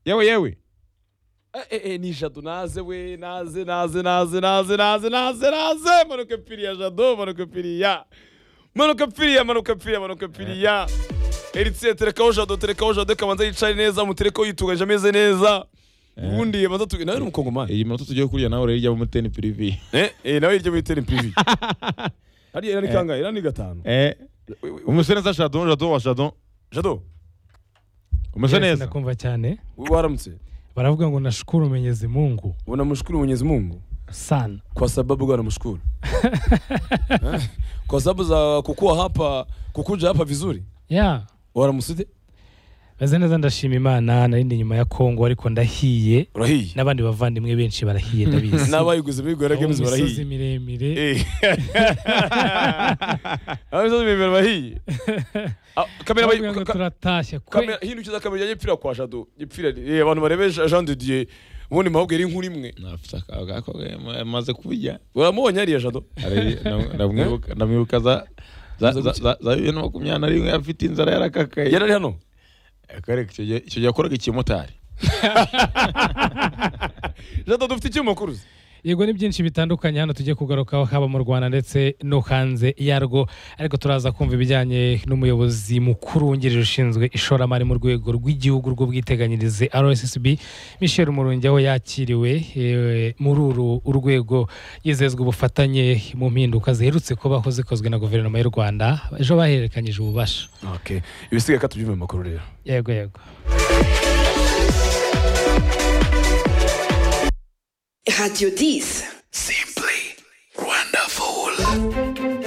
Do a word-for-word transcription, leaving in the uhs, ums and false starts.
yewe yewe eh eh ni Jado naze we naze naze naze naze naze naze naze manuka piriya Jado manuka piriya manuka piriya manuka piriya manuka piriya Eritse terekaho Jado terekaho Jado kamanza yicaye neza mutereko yitunganje ameze neza ubundi yamaze tu nawe n'umukongomani iyi minota tugiye kuriya nawe rero ijya mu ten privé eh eh nawe iryo mu ten privé hari era ni kangahe era ni gatanu eh umusore neza Jado Jado wa Jado Jado umusore neza nakumva cyane waramutse baravuga ngo nashukuru Mwenyezi Mungu unamshukuru Mwenyezi Mungu sana kwa sababu gani mshukuru kwa sababu za kukua hapa kukuja hapa vizuri yeah waramutse Meze neza ndashima Imana narindi nyuma ya Kongo ariko ndahiye urahiye nabandi bavandimwe benshi barahiye ndabizi nabayiguze bigora games barahiye imisozi miremire eh imisozi miremire barahiye kamera bayi turatashya kamera hindukiza kamera y'ipfira kwa Jado y'ipfira eh abantu barebe Jean de Dieu ubundi mahubwe ari inkuru imwe nafite akaga ko maze kubijya uramubonye ari Jado ari ndamwibuka ndamwibuka za za za bibiri na makumyabiri na rimwe afite inzara yarakakaye yarari hano akareka icyo yakoraga ikimotari Jado dufite ikimakuru yego ni byinshi bitandukanye hano tujye kugarukaho haba mu Rwanda ndetse no hanze yarwo ariko turaza kumva ibijyanye n'umuyobozi mukuru wungirije ushinzwe ishoramari mu rwego rw'igihugu rw'ubwiteganyirize R S S B Michel Murungi aho yakiriwe e, muri uru urwego yizezwe ubufatanye mu mpinduka ziherutse kubaho zikozwe na guverinoma y'u Rwanda ejo baherekanyije ububasha. Okay ibisigaye ka tubyume makuru rero yego yego Radio dix.